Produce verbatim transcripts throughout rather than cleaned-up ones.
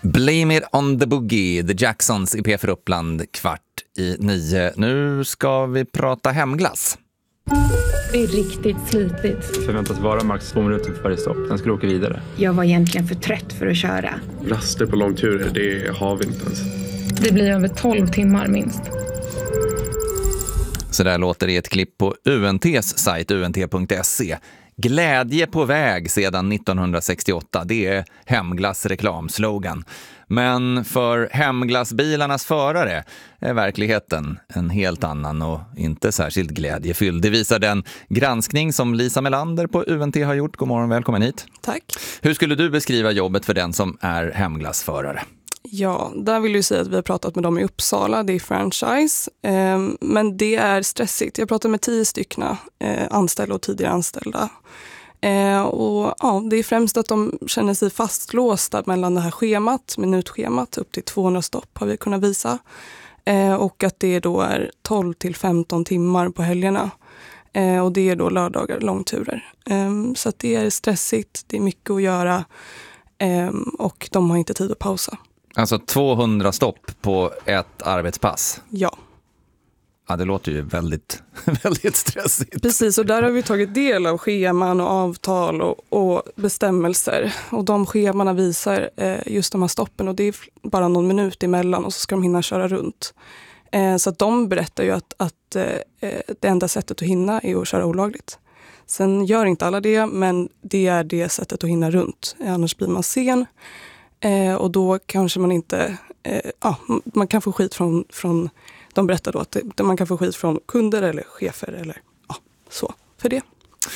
Blame it on the boogie, The Jacksons i P fyra Uppland, kvart i nio. Nu ska vi prata hemglass. Det är riktigt slitigt. Det förväntas vara max två minuter för varje stopp. Den ska åka vidare. Jag var egentligen för trött för att köra. Raster på långturer, det har vi inte ens. Det blir över tolv timmar minst. Så där låter det i ett klipp på U N T:s sajt u n t punkt se. Glädje på väg sedan nittonhundrasextioåtta, det är Hemglass reklamslogan. Men för hemglassbilarnas förare är verkligheten en helt annan och inte särskilt glädjefylld. Det visar den granskning som Lisa Melander på U N T har gjort. God morgon, välkommen hit. Tack. Hur skulle du beskriva jobbet för den som är hemglassförare? Ja, där vill jag säga att vi har pratat med dem i Uppsala, det är franchise. Eh, men det är stressigt. Jag pratar med tio stycken eh, anställda och tidigare anställda. Eh, och ja, det är främst att de känner sig fastlåsta mellan det här schemat, minutschemat, upp till tvåhundra stopp har vi kunnat visa. Eh, och att det då är tolv till femton timmar på helgerna. Eh, och det är då lördagar, långturer. Eh, så att det är stressigt, det är mycket att göra eh, och de har inte tid att pausa. Alltså tvåhundra stopp på ett arbetspass? Ja. Ja, det låter ju väldigt, väldigt stressigt. Precis, och där har vi tagit del av scheman och avtal och, och bestämmelser. Och de schemarna visar eh, just de här stoppen och det är bara någon minut emellan och så ska de hinna köra runt. Eh, så att de berättar ju att, att eh, det enda sättet att hinna är att köra olagligt. Sen gör inte alla det, men det är det sättet att hinna runt. Annars blir man sen. Eh, och då kanske man inte, eh, ja, man kan få skit från, från de berättar då att det, man kan få skit från kunder eller chefer eller ja, så för det.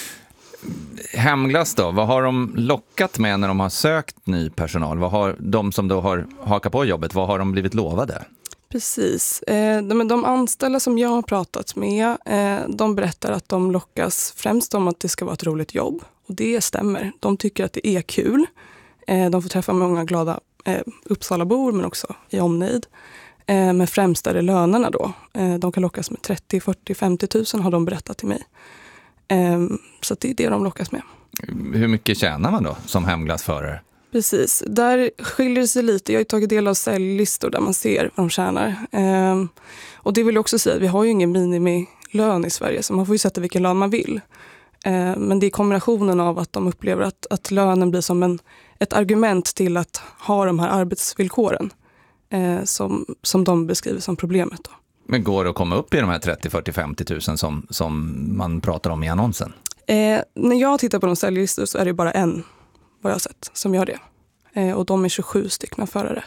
Hemglass då, vad har de lockat med när de har sökt ny personal? Vad har de som då har hakat på jobbet, vad har de blivit lovade? Precis, eh, de, de anställda som jag har pratat med, eh, de berättar att de lockas främst om att det ska vara ett roligt jobb och det stämmer. De tycker att det är kul. De får träffa många glada eh, Uppsalabor men också i omnejd. Eh, men främst är det lönerna då. Eh, de kan lockas med trettio, fyrtio, femtio tusen har de berättat till mig. Eh, så det är det de lockas med. Hur mycket tjänar man då som hemglassförare? Precis, där skiljer det sig lite. Jag har tagit del av säljlistor där man ser vad de tjänar. Eh, och det vill jag också säga, vi har ju ingen minimilön i Sverige så man får ju sätta vilken lön man vill. Eh, men det är kombinationen av att de upplever att, att lönen blir som en ett argument till att ha de här arbetsvillkoren eh, som, som de beskriver som problemet då. Men går det att komma upp i de här trettio, fyrtio, femtio tusen som, som man pratar om i annonsen? Eh, när jag tittar på de säljlistor så är det bara en, vad jag har sett, som gör det. Eh, och de är tjugosju stycken förare.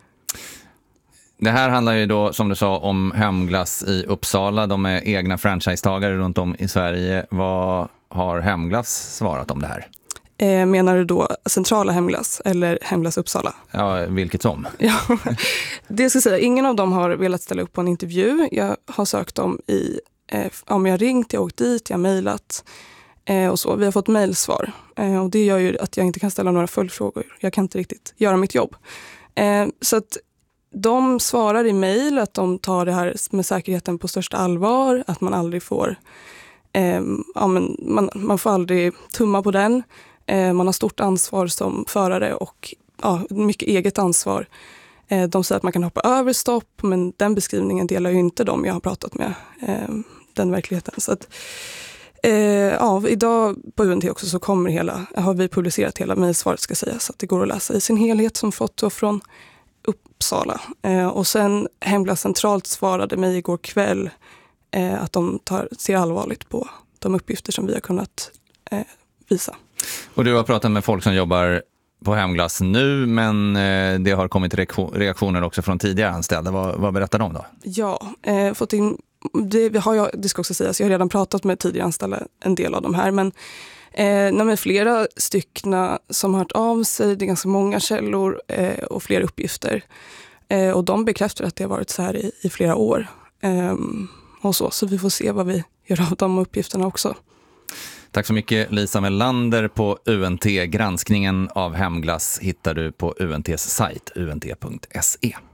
Det här handlar ju då, som du sa, om Hemglass i Uppsala. De är egna franchisetagare runt om i Sverige. Vad har Hemglass svarat om det här? Eh, menar du då centrala Hemglass eller Hemglass Uppsala? Ja, vilket som. Ja, det ska jag säga. Ingen av dem har velat ställa upp på en intervju. Jag har sökt dem i, eh, om jag har ringt, jag har åkt dit, jag har mejlat eh, och så. Vi har fått mejlsvar eh, och det gör ju att jag inte kan ställa några följdfrågor. Jag kan inte riktigt göra mitt jobb. Eh, så att de svarar i mejl att de tar det här med säkerheten på största allvar, att man aldrig får, eh, ja, men man, man får aldrig tumma på den. Man har stort ansvar som förare och ja, mycket eget ansvar. De säger att man kan hoppa över stopp, men den beskrivningen delar ju inte de jag har pratat med, den verkligheten. Så att, ja, idag på U N T också så kommer hela, har vi publicerat hela mejlsvaret ska sägas, så att det går att läsa i sin helhet som foto från Uppsala. Och sen Hemglass centralt svarade mig igår kväll att de tar, ser allvarligt på de uppgifter som vi har kunnat visa. Och du har pratat med folk som jobbar på Hemglass nu, men det har kommit reaktioner också från tidigare anställda. Vad, vad berättar de då? Ja, eh, fått in, det, har jag, det ska också sägas, jag har redan pratat med tidigare anställda en del av de här, men eh, med flera styckna som har hört av sig, det är ganska många källor eh, och fler uppgifter. Eh, och de bekräftar att det har varit så här i, i flera år. Eh, och så, så vi får se vad vi gör av de uppgifterna också. Tack så mycket Lisa Melander på U N T. Granskningen av Hemglass hittar du på U N T:s sajt u n t punkt se.